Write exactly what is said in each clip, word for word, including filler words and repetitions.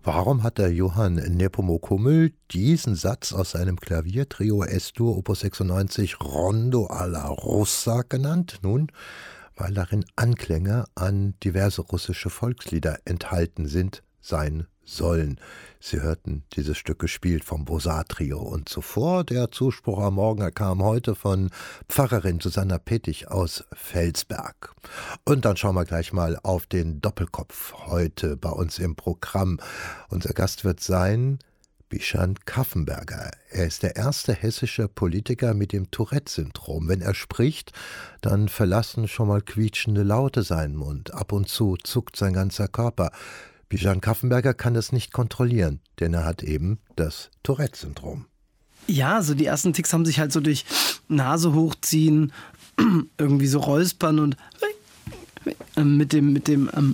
Warum hat der Johann Nepomuk-Hummel diesen Satz aus seinem Klaviertrio Es-Dur Opus sechsundneunzig Rondo alla Russa genannt? Nun, weil darin Anklänge an diverse russische Volkslieder enthalten sind, sein sollen. Sie hörten dieses Stück gespielt vom Bosar-Trio. Und zuvor der Zuspruch am Morgen, er kam heute von Pfarrerin Susanna Pettig aus Felsberg. Und dann schauen wir gleich mal auf den Doppelkopf heute bei uns im Programm. Unser Gast wird sein Bischan Kaffenberger. Er ist der erste hessische Politiker mit dem Tourette-Syndrom. Wenn er spricht, dann verlassen schon mal quietschende Laute seinen Mund. Ab und zu zuckt sein ganzer Körper. Bischan Kaffenberger kann das nicht kontrollieren, denn er hat eben das Tourette-Syndrom. Ja, so die ersten Ticks haben sich halt so durch Nase hochziehen, irgendwie so räuspern und mit dem, mit dem, ähm,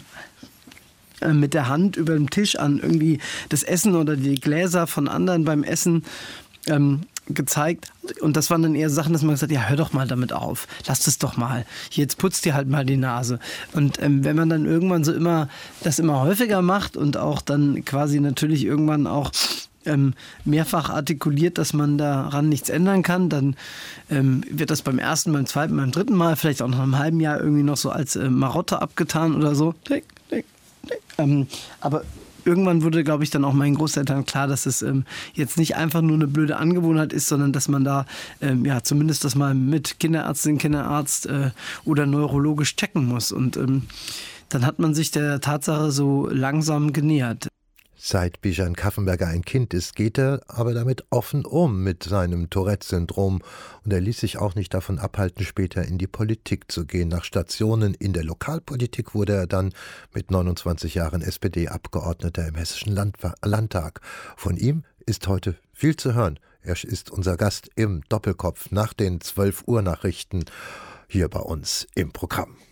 mit der Hand über dem Tisch an irgendwie das Essen oder die Gläser von anderen beim Essen ähm, gezeigt. Und das waren dann eher Sachen, dass man gesagt hat, ja, hör doch mal damit auf, lass das doch mal. Jetzt putzt dir halt mal die Nase. Und ähm, wenn man dann irgendwann so immer das immer häufiger macht und auch dann quasi natürlich irgendwann auch ähm, mehrfach artikuliert, dass man daran nichts ändern kann, dann ähm, wird das beim ersten, beim zweiten, beim dritten Mal, vielleicht auch nach einem halben Jahr irgendwie noch so als äh, Marotte abgetan oder so. Ähm, aber irgendwann wurde, glaube ich, dann auch meinen Großeltern klar, dass es ähm, jetzt nicht einfach nur eine blöde Angewohnheit ist, sondern dass man da ähm, ja zumindest das mal mit Kinderärztin, Kinderarzt äh, oder neurologisch checken muss. Und ähm, dann hat man sich der Tatsache so langsam genähert. Seit Bischan Kaffenberger ein Kind ist, geht er aber damit offen um mit seinem Tourette-Syndrom. Und er ließ sich auch nicht davon abhalten, später in die Politik zu gehen. Nach Stationen in der Lokalpolitik wurde er dann mit neunundzwanzig Jahren S P D-Abgeordneter im Hessischen Landwa- Landtag. Von ihm ist heute viel zu hören. Er ist unser Gast im Doppelkopf nach den zwölf Uhr Nachrichten hier bei uns im Programm.